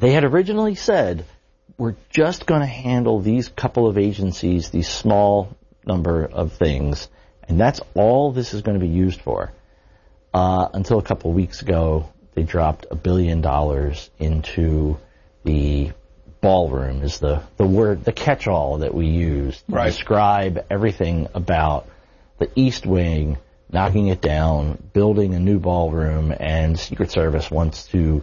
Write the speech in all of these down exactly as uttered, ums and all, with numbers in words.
They had originally said, we're just going to handle these couple of agencies, these small number of things, and that's all this is going to be used for. Uh, until a couple of weeks ago, they dropped a billion dollars into the ballroom, is the, the word, the catch-all that we use to right. describe everything about the East Wing, knocking it down, building a new ballroom, and Secret Service wants to,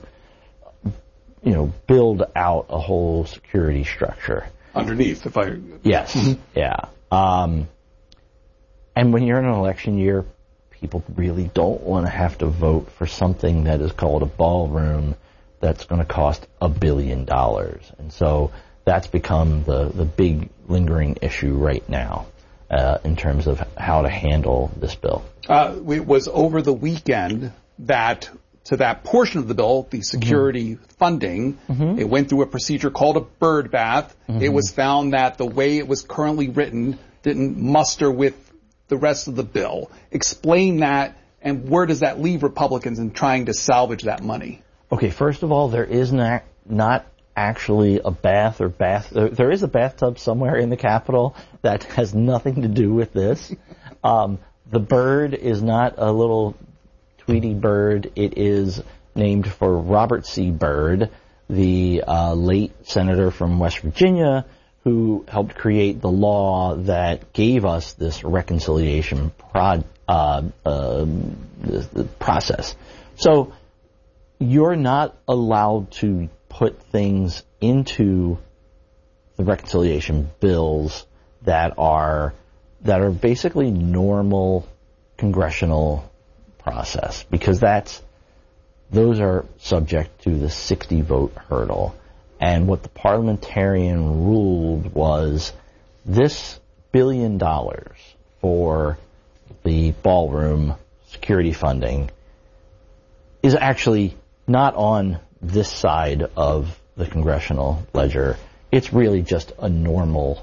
you know, build out a whole security structure. Underneath, if I... Yes, yeah. Um, and when you're in an election year, people really don't want to have to vote for something that is called a ballroom that's going to cost a billion dollars. And so that's become the, the big lingering issue right now uh, in terms of how to handle this bill. Uh, it was over the weekend that, to that portion of the bill, the security mm-hmm. funding, mm-hmm. it went through a procedure called a bird bath. Mm-hmm. It was found that the way it was currently written didn't muster with the rest of the bill. Explain that, and where does that leave Republicans in trying to salvage that money? Okay, first of all, there is not, not actually a bath or bath. There, there is a bathtub somewhere in the Capitol that has nothing to do with this. Um, the bird is not a little Tweety bird. It is named for Robert C. Byrd, the uh, late senator from West Virginia, who helped create the law that gave us this reconciliation prod, uh, uh, this, the process. So you're not allowed to put things into the reconciliation bills that are that are basically normal congressional process, because that's those are subject to the sixty vote hurdle. And what the parliamentarian ruled was this billion dollars for the ballroom security funding is actually not on this side of the congressional ledger. It's really just a normal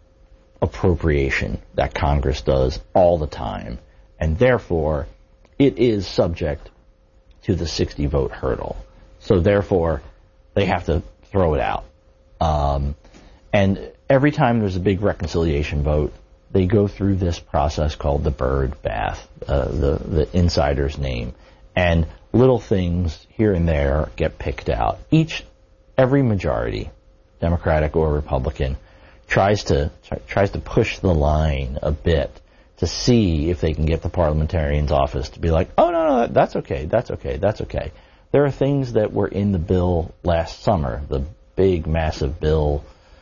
appropriation that Congress does all the time. And therefore, it is subject to the sixty vote hurdle. So therefore, they have to throw it out. Um, and every time there's a big reconciliation vote, they go through this process called the bird bath, uh, the, the insider's name. And little things here and there get picked out. Each, every majority, Democratic or Republican, tries to tries to push the line a bit to see if they can get the parliamentarian's office to be like, oh, no, no, that's okay, that's okay, that's okay. There are things that were in the bill last summer, the big, massive bill,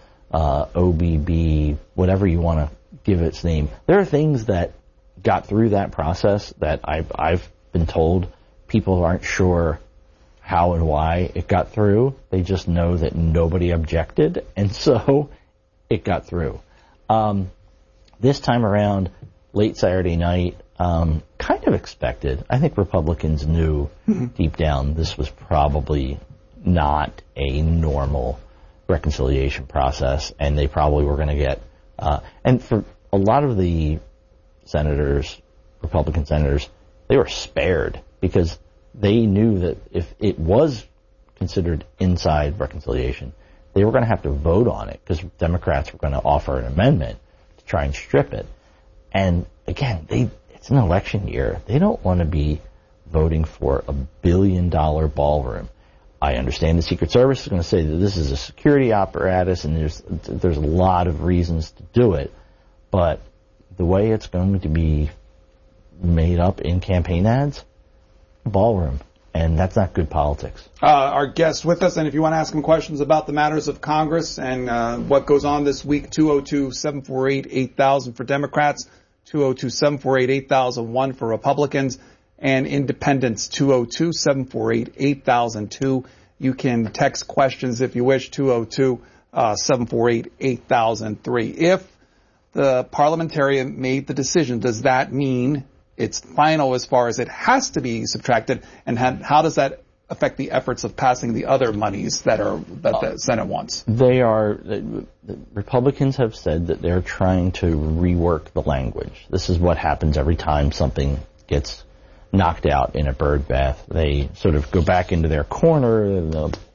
uh, O B B, whatever you want to give its name. There are things that got through that process that I've, I've been told people aren't sure how and why it got through. They just know that nobody objected, and so it got through. Um, this time around, late Saturday night, um, kind of expected. I think Republicans knew mm-hmm. deep down this was probably not a normal reconciliation process, and they probably were going to get, uh, and for a lot of the senators, Republican senators, they were spared because they knew that if it was considered inside reconciliation, they were going to have to vote on it because Democrats were going to offer an amendment to try and strip it. And again, they it's an election year. They don't want to be voting for a billion dollar ballroom. I understand the Secret Service is going to say that this is a security apparatus and there's there's a lot of reasons to do it, but the way it's going to be made up in campaign ads, ballroom, and that's not good politics. Uh, our guest with us, and if you want to ask him questions about the matters of Congress and uh, what goes on this week, two oh two, seven four eight, eight thousand for Democrats, two oh two, seven four eight, eight thousand one for Republicans, and Independents, two oh two, seven four eight, eight thousand two. You can text questions if you wish, two oh two, seven four eight, eight thousand three. If the parliamentarian made the decision, does that mean it's final as far as it has to be subtracted, and how does that affect the efforts of passing the other monies that are that the Senate wants? They are, the Republicans have said that they're trying to rework the language. This is what happens every time something gets knocked out in a bird bath. They sort of go back into their corner, and the